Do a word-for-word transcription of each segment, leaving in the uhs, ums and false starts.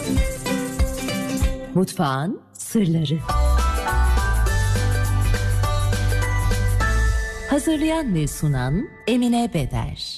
Mutfağın sırları. Hazırlayan ve sunan Emine Beder.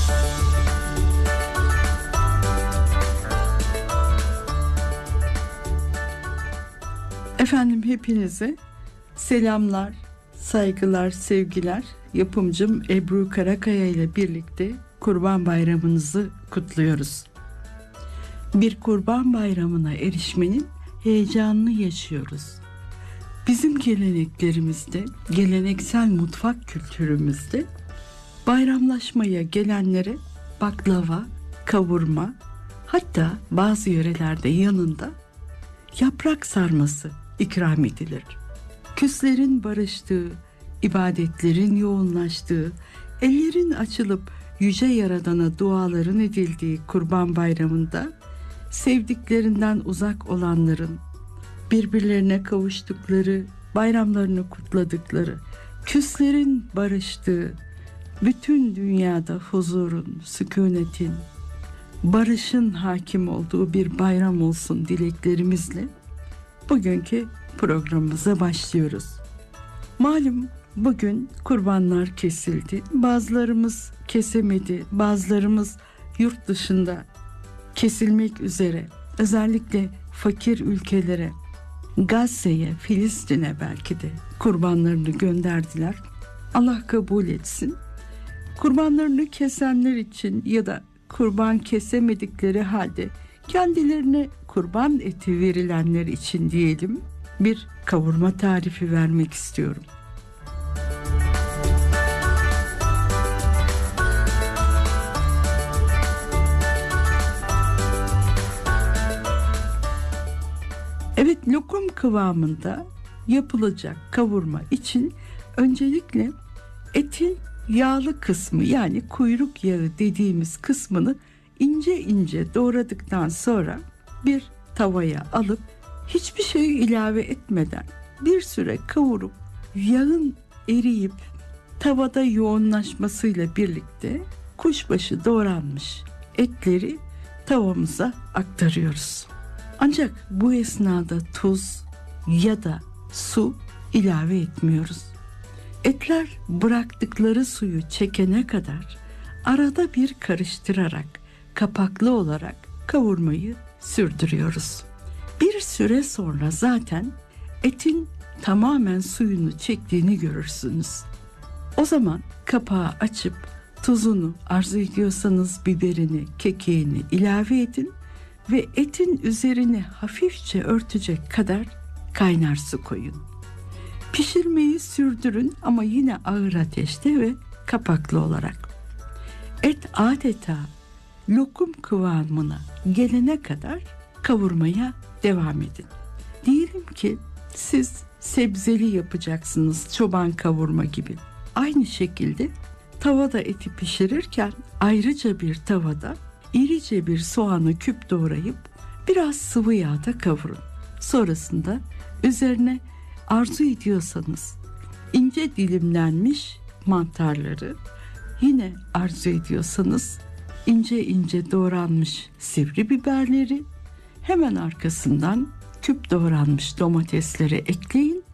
Efendim hepinize selamlar, saygılar, sevgiler. Yapımcım Ebru Karakaya ile birlikte Kurban Bayramınızı kutluyoruz. Bir Kurban Bayramına erişmenin heyecanını yaşıyoruz. Bizim geleneklerimizde, geleneksel mutfak kültürümüzde bayramlaşmaya gelenlere baklava, kavurma, hatta bazı yörelerde yanında yaprak sarması ikram edilir. Küslerin barıştığı, ibadetlerin yoğunlaştığı, ellerin açılıp Yüce Yaradan'a duaların edildiği Kurban Bayramı'nda sevdiklerinden uzak olanların birbirlerine kavuştukları, bayramlarını kutladıkları, küslerin barıştığı, bütün dünyada huzurun, sükunetin, barışın hakim olduğu bir bayram olsun dileklerimizle bugünkü programımıza başlıyoruz. Malum bugün kurbanlar kesildi. Bazılarımız kesemedi, bazılarımız yurt dışında kesilmek üzere, özellikle fakir ülkelere, Gazze'ye, Filistin'e belki de kurbanlarını gönderdiler. Allah kabul etsin. Kurbanlarını kesenler için ya da kurban kesemedikleri halde kendilerine kurban eti verilenler için diyelim bir kavurma tarifi vermek istiyorum. Evet, lokum kıvamında yapılacak kavurma için öncelikle etin yağlı kısmı, yani kuyruk yağı dediğimiz kısmını ince ince doğradıktan sonra bir tavaya alıp hiçbir şey ilave etmeden bir süre kavurup yağın eriyip tavada yoğunlaşmasıyla birlikte kuşbaşı doğranmış etleri tavamıza aktarıyoruz. Ancak bu esnada tuz ya da su ilave etmiyoruz. Etler bıraktıkları suyu çekene kadar arada bir karıştırarak, kapaklı olarak kavurmayı sürdürüyoruz. Bir süre sonra zaten etin tamamen suyunu çektiğini görürsünüz. O zaman kapağı açıp tuzunu, arzu ediyorsanız biberini, kekiğini ilave edin ve etin üzerini hafifçe örtecek kadar kaynar su koyun. Pişirmeyi sürdürün ama yine ağır ateşte ve kapaklı olarak. Et adeta lokum kıvamına gelene kadar kavurmaya devam edin. Diyelim ki siz sebzeli yapacaksınız, çoban kavurma gibi. Aynı şekilde tavada eti pişirirken ayrıca bir tavada irice bir soğanı küp doğrayıp biraz sıvı yağda kavurun. Sonrasında üzerine arzu ediyorsanız ince dilimlenmiş mantarları, yine arzu ediyorsanız ince ince doğranmış sivri biberleri, hemen arkasından küp doğranmış domatesleri ekleyin